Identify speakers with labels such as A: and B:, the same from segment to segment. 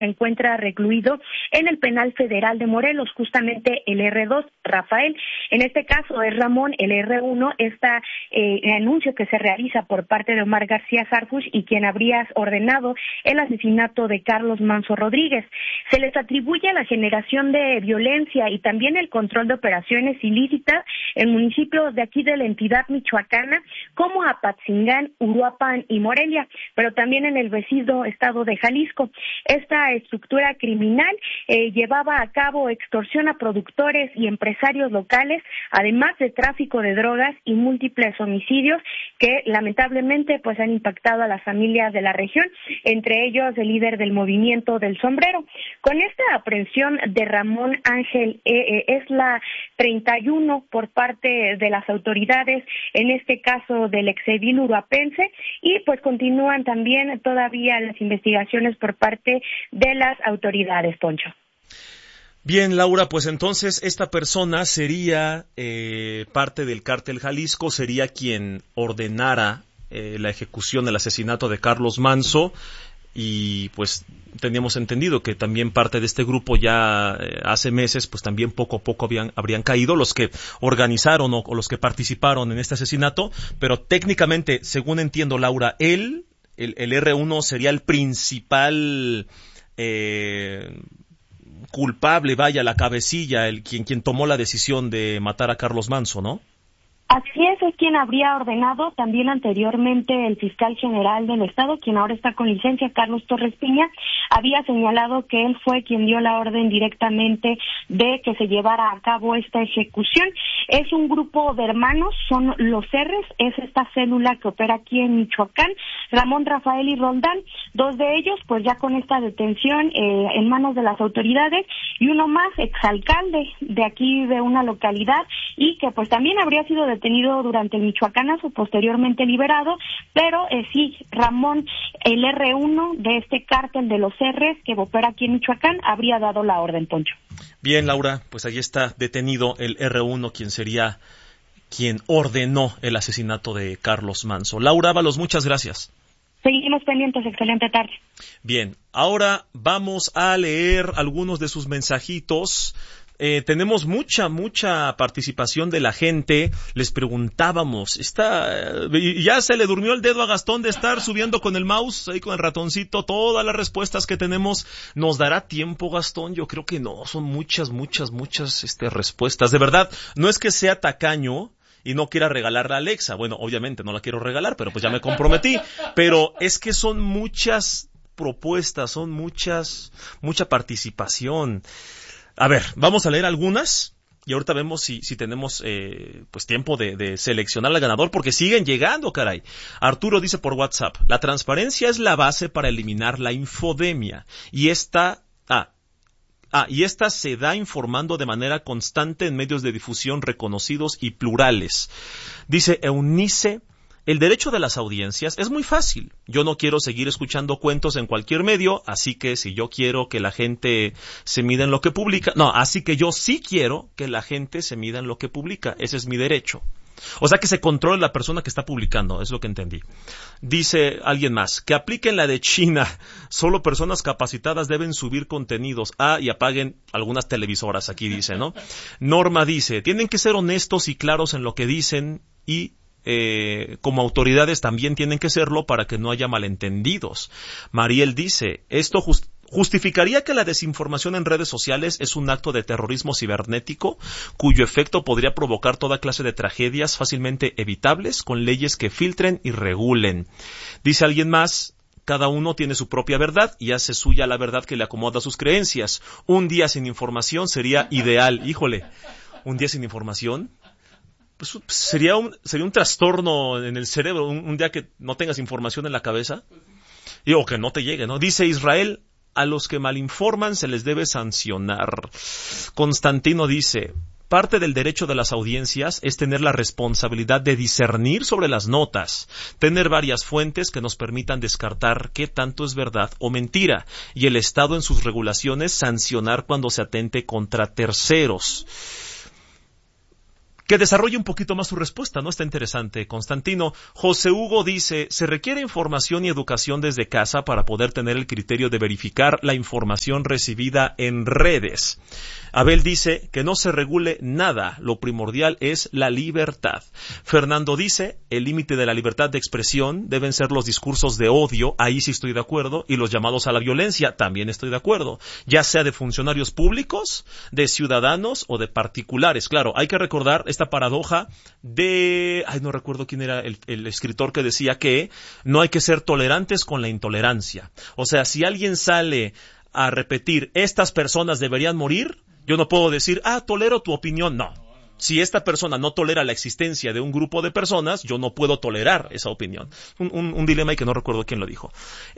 A: se encuentra recluido en el penal federal de Morelos, justamente el R2, Rafael. En este caso es Ramón, el R1, anuncio que se realiza por parte de Omar García Harfuch y quien habría ordenado el asesinato de Carlos Manso Rodríguez. Se les atribuye la generación de violencia y también el control de operaciones ilícitas en municipios de aquí de la entidad michoacana como Apatzingán, Uruapan y Morelia, pero también en el vecino estado de Jalisco. Esta estructura criminal llevaba a cabo extorsión a productores y empresarios locales, además de tráfico de drogas y múltiples homicidios que lamentablemente pues han impactado a las familias de la región, entre ellos el líder del movimiento del sombrero. Con esta aprehensión de Ramón Ángel es la 31 por parte de las autoridades, en este caso del exedil uruapense, y pues continúan también todavía las investigaciones por parte de las autoridades, Poncho.
B: Bien, Laura, pues entonces esta persona sería parte del cártel Jalisco, sería quien ordenara la ejecución del asesinato de Carlos Manso, y pues teníamos entendido que también parte de este grupo ya hace meses pues también poco a poco habrían caído los que organizaron o los que participaron en este asesinato, pero técnicamente, según entiendo, Laura, el R1 sería el principal culpable, vaya, la cabecilla, quien tomó la decisión de matar a Carlos Manso, ¿no?
A: Así es quien habría ordenado. También anteriormente el fiscal general del estado, quien ahora está con licencia, Carlos Torres Piña, había señalado que él fue quien dio la orden directamente de que se llevara a cabo esta ejecución. Es un grupo de hermanos, son los R's, es esta célula que opera aquí en Michoacán, Ramón, Rafael y Roldán. Dos de ellos pues ya con esta detención en manos de las autoridades, y uno más, exalcalde de aquí de una localidad, y que pues también habría sido detenido durante el Michoacanazo, posteriormente liberado, pero sí, Ramón, el R1 de este cártel de los R's que opera aquí en Michoacán, habría dado la orden, Poncho.
B: Bien, Laura, pues allí está detenido el R1, quien ordenó el asesinato de Carlos Manso. Laura Ábalos, muchas gracias.
A: Seguimos pendientes, excelente tarde.
B: Bien, ahora vamos a leer algunos de sus mensajitos. Tenemos mucha participación de la gente. Les preguntábamos, ya se le durmió el dedo a Gastón de estar subiendo con el mouse, ahí con el ratoncito, todas las respuestas que tenemos. ¿Nos dará tiempo, Gastón? Yo creo que no, son muchas respuestas. De verdad, no es que sea tacaño y no quiera regalarla a Alexa. Bueno, obviamente no la quiero regalar, pero pues ya me comprometí. Pero es que son muchas propuestas, son mucha participación. A ver, vamos a leer algunas y ahorita vemos si tenemos pues tiempo de seleccionar al ganador, porque siguen llegando, caray. Arturo dice por WhatsApp: la transparencia es la base para eliminar la infodemia, y esta se da informando de manera constante en medios de difusión reconocidos y plurales. Dice Eunice: el derecho de las audiencias es muy fácil. Yo no quiero seguir escuchando cuentos en cualquier medio, así que si yo quiero que la gente se mida en lo que publica, así que yo sí quiero que la gente se mida en lo que publica. Ese es mi derecho. O sea, que se controle la persona que está publicando, es lo que entendí. Dice alguien más: que apliquen la de China. Solo personas capacitadas deben subir contenidos. Y apaguen algunas televisoras, aquí dice, ¿no? Norma dice: tienen que ser honestos y claros en lo que dicen, y como autoridades también tienen que serlo para que no haya malentendidos. Mariel dice: esto justificaría que la desinformación en redes sociales es un acto de terrorismo cibernético cuyo efecto podría provocar toda clase de tragedias fácilmente evitables con leyes que filtren y regulen. Dice alguien más: cada uno tiene su propia verdad y hace suya la verdad que le acomoda a sus creencias. Un día sin información sería ideal. Híjole, un día sin información, pues sería un trastorno en el cerebro, un día que no tengas información en la cabeza, o que no te llegue, ¿no? Dice Israel: a los que malinforman se les debe sancionar. Constantino dice: parte del derecho de las audiencias es tener la responsabilidad de discernir sobre las notas, tener varias fuentes que nos permitan descartar qué tanto es verdad o mentira, y el Estado en sus regulaciones sancionar cuando se atente contra terceros. que desarrolle un poquito más su respuesta, ¿no? Está interesante. Constantino. José Hugo dice, se requiere información y educación desde casa para poder tener el criterio de verificar la información recibida en redes. Abel dice que no se regule nada, lo primordial es la libertad. Fernando dice, el límite de la libertad de expresión deben ser los discursos de odio, ahí sí estoy de acuerdo, y los llamados a la violencia, también estoy de acuerdo, ya sea de funcionarios públicos, de ciudadanos o de particulares. Claro, hay que recordar esta paradoja de, no recuerdo quién era el escritor que decía que no hay que ser tolerantes con la intolerancia. O sea, si alguien sale a repetir, estas personas deberían morir, yo no puedo decir, tolero tu opinión, no. Si esta persona no tolera la existencia de un grupo de personas, yo no puedo tolerar esa opinión. Un dilema y que no recuerdo quién lo dijo.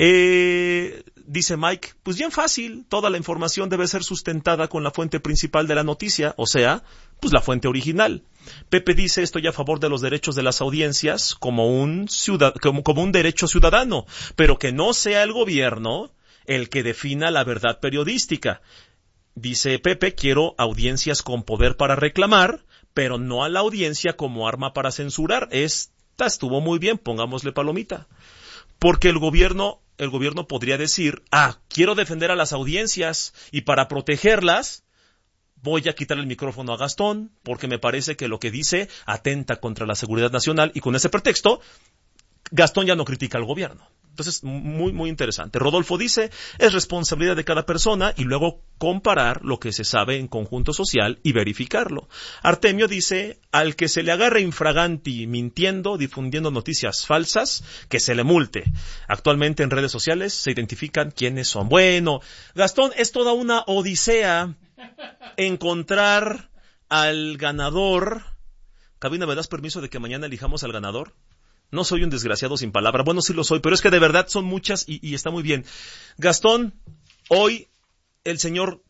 B: Dice Mike, pues bien fácil, toda la información debe ser sustentada con la fuente principal de la noticia, o sea, pues la fuente original. Pepe dice, estoy a favor de los derechos de las audiencias como un derecho ciudadano, pero que no sea el gobierno el que defina la verdad periodística. Dice Pepe, quiero audiencias con poder para reclamar, pero no a la audiencia como arma para censurar. Esta estuvo muy bien, pongámosle palomita. Porque el gobierno podría decir, quiero defender a las audiencias y para protegerlas voy a quitar el micrófono a Gastón porque me parece que lo que dice atenta contra la seguridad nacional y con ese pretexto Gastón ya no critica al gobierno. Entonces, muy, muy interesante. Rodolfo dice, es responsabilidad de cada persona y luego comparar lo que se sabe en conjunto social y verificarlo. Artemio dice, al que se le agarre infraganti mintiendo, difundiendo noticias falsas, que se le multe. Actualmente en redes sociales se identifican quiénes son. Bueno, Gastón, es toda una odisea encontrar al ganador. Cabina, ¿me das permiso de que mañana elijamos al ganador? No soy un desgraciado sin palabra. Bueno, sí lo soy, pero es que de verdad son muchas y está muy bien. Gastón, hoy el señor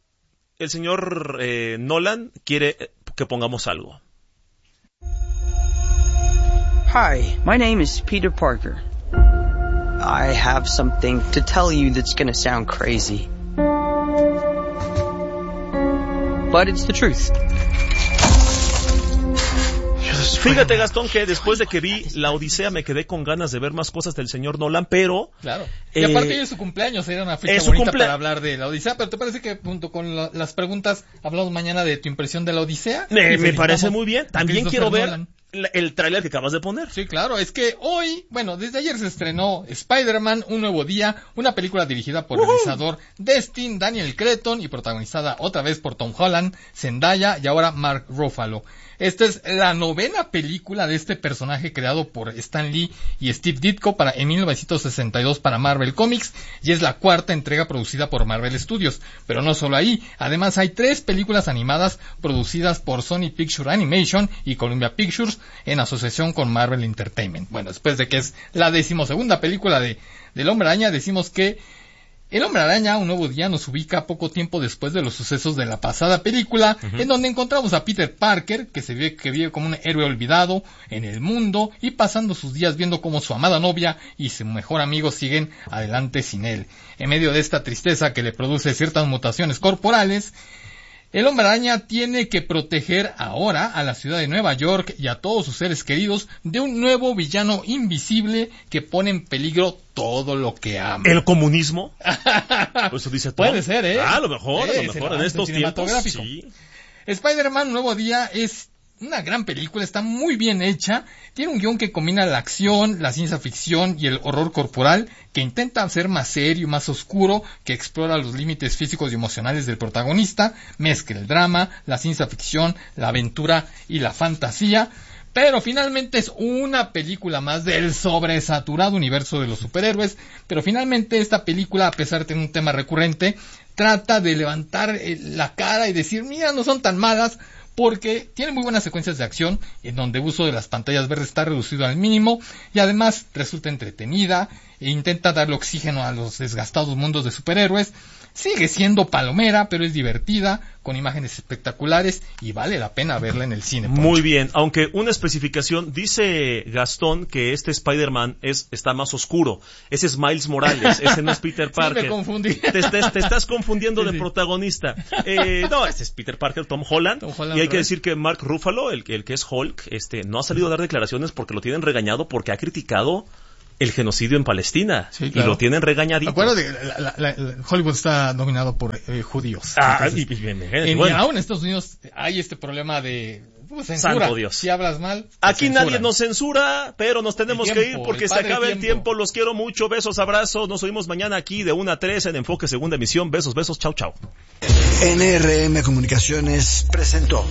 B: Nolan quiere que pongamos algo.
C: Hi, my name is Peter Parker. I have something to tell you that's gonna sound crazy. But it's the truth.
B: Fíjate, Gastón, que después de que vi La Odisea me quedé con ganas de ver más cosas del señor Nolan, pero...
D: Claro. Y aparte hoy es su cumpleaños, era una fecha bonita para hablar de La Odisea, pero ¿te parece que junto con las preguntas hablamos mañana de tu impresión de La Odisea?
B: Me parece muy bien. También quiero ver el tráiler que acabas de poner.
D: Sí, claro, es que hoy, desde ayer se estrenó Spider-Man, Un Nuevo Día, una película dirigida por el realizador Destin, Daniel Cretton y protagonizada otra vez por Tom Holland, Zendaya y ahora Mark Ruffalo. Esta es la 9ª película de este personaje creado por Stan Lee y Steve Ditko en 1962 para Marvel Comics y es la 4ª entrega producida por Marvel Studios. Pero no solo ahí, además hay 3 películas animadas producidas por Sony Picture Animation y Columbia Pictures en asociación con Marvel Entertainment. Bueno, después de que es la 12ª película del Hombre Araña, decimos que El Hombre Araña, Un Nuevo Día, nos ubica poco tiempo después de los sucesos de la pasada película, en donde encontramos a Peter Parker, que vive como un héroe olvidado en el mundo y pasando sus días viendo cómo su amada novia y su mejor amigo siguen adelante sin él. En medio de esta tristeza que le produce ciertas mutaciones corporales, el Hombre Araña tiene que proteger ahora a la ciudad de Nueva York y a todos sus seres queridos de un nuevo villano invisible que pone en peligro todo lo que ama.
B: ¿El comunismo? Pues eso dice todo.
D: Puede ser,
B: a lo mejor en estos tiempos. Sí.
D: Spider-Man Nuevo Día es una gran película, está muy bien hecha, tiene un guión que combina la acción, la ciencia ficción y el horror corporal, que intenta ser más serio, más oscuro, que explora los límites físicos y emocionales del protagonista, mezcla el drama, la ciencia ficción, la aventura y la fantasía, pero finalmente es una película más del sobresaturado universo de los superhéroes, pero finalmente esta película, a pesar de tener un tema recurrente, trata de levantar la cara y decir, mira, no son tan malas, porque tiene muy buenas secuencias de acción en donde el uso de las pantallas verdes está reducido al mínimo y además resulta entretenida e intenta darle oxígeno a los desgastados mundos de superhéroes. sigue siendo palomera, pero es divertida, con imágenes espectaculares y vale la pena verla en el cine. Poncho.
B: Muy bien, aunque una especificación, dice Gastón que este Spider-Man está más oscuro. Ese es Miles Morales, ese no es Peter Parker.
D: Sí, me confundí.
B: Te estás confundiendo de protagonista. No, este es Peter Parker, Tom Holland, y hay que decir que Mark Ruffalo, el que es Hulk, no ha salido a dar declaraciones porque lo tienen regañado porque ha criticado el genocidio en Palestina. Sí, claro. Y lo tienen regañadito.
D: Acuérdate, Hollywood está dominado por judíos. Y aún en Estados Unidos hay este problema de censura.
B: Santo Dios.
D: Si hablas mal,
B: aquí nadie nos censura, pero nos tenemos que ir porque se acaba el tiempo. Los quiero mucho. Besos, abrazos. Nos oímos mañana aquí de 1 a 3 en Enfoque Segunda Emisión. Besos, besos. Chau, chau.
E: NRM Comunicaciones presentó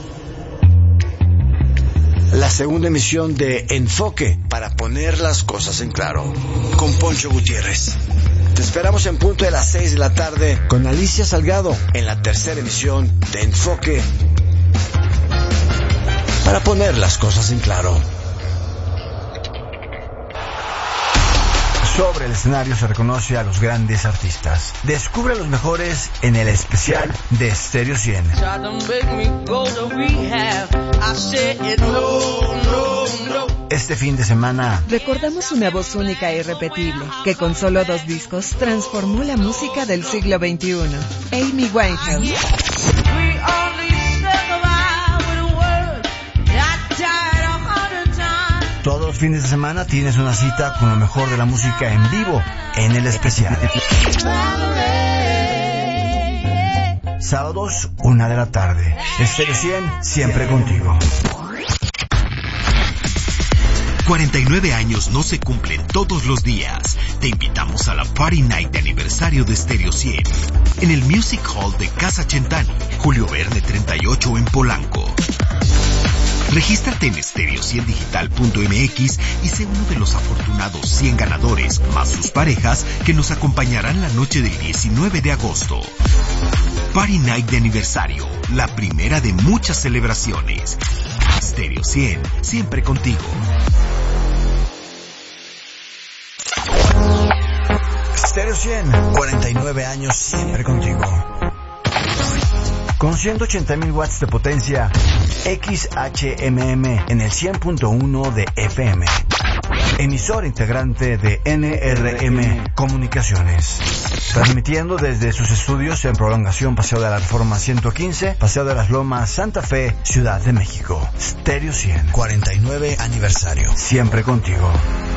E: la segunda emisión de Enfoque, para poner las cosas en claro, con Poncho Gutiérrez. Te esperamos en punto de las 6 de la tarde con Alicia Salgado en la tercera emisión de Enfoque, para poner las cosas en claro. Sobre el escenario se reconoce a los grandes artistas. Descubre a los mejores en el especial de Stereo 100. Este fin de semana
F: recordamos una voz única e irrepetible que con solo 2 discos transformó la música del siglo XXI. Amy Winehouse.
E: Todos los fines de semana tienes una cita con lo mejor de la música en vivo en el especial. Sábados, 1 de la tarde. Stereo 100, siempre contigo.
G: 49 años no se cumplen todos los días. Te invitamos a la Party Night de aniversario de Stereo 100 en el Music Hall de Casa Centani, Julio Verne 38 en Polanco. Regístrate en stereo100digital.mx y sé uno de los afortunados 100 ganadores, más sus parejas, que nos acompañarán la noche del 19 de agosto. Party Night de aniversario, la primera de muchas celebraciones. Stereo 100, siempre contigo.
E: Stereo 100, 49 años siempre contigo. Con 180,000 watts de potencia, XHMM en el 100.1 de FM. Emisor integrante de NRM Comunicaciones. Transmitiendo desde sus estudios en Prolongación Paseo de la Reforma 115, Paseo de las Lomas, Santa Fe, Ciudad de México. Stereo 100, 49 aniversario. Siempre contigo.